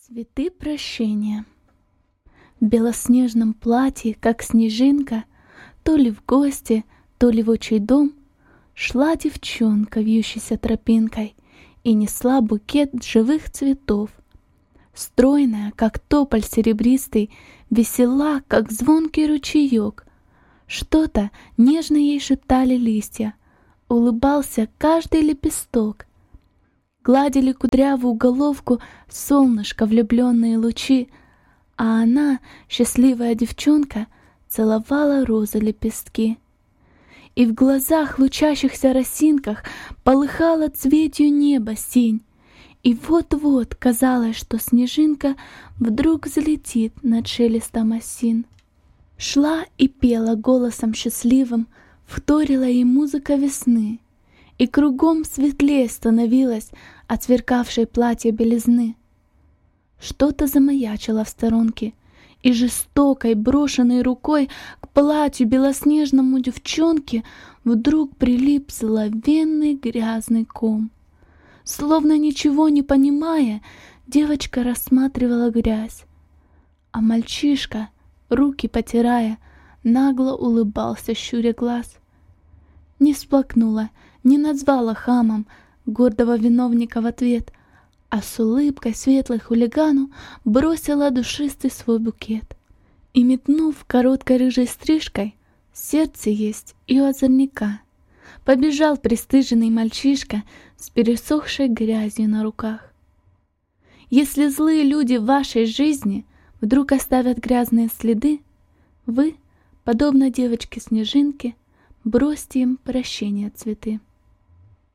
Цветы прощения. В белоснежном платье, как снежинка, то ли в гости, то ли в отчий дом, шла девчонка, вьющейся тропинкой, и несла букет живых цветов. Стройная, как тополь серебристый, весела, как звонкий ручеек. Что-то нежно ей шептали листья, улыбался каждый лепесток. Гладили кудрявую головку солнышко влюбленные лучи, а она, счастливая девчонка, целовала розы лепестки. И в глазах лучащихся росинках полыхала цветью неба синь, и вот-вот казалось, что снежинка вдруг взлетит над шелестом осин. Шла и пела голосом счастливым, вторила ей музыка весны, и кругом светлее становилось от сверкавшей платья белизны. Что-то замаячило в сторонке, и жестокой брошенной рукой к платью белоснежному девчонке вдруг прилип здоровенный грязный ком. Словно ничего не понимая, девочка рассматривала грязь, а мальчишка, руки потирая, нагло улыбался, щуря глаз. Не всплакнула, не назвала хамом гордого виновника в ответ, а с улыбкой светлой хулигану бросила душистый свой букет. И метнув короткой рыжей стрижкой, сердце есть и у озорника, побежал пристыженный мальчишка с пересохшей грязью на руках. Если злые люди в вашей жизни вдруг оставят грязные следы, вы, подобно девочке-снежинке, бросьте им прощения цветы.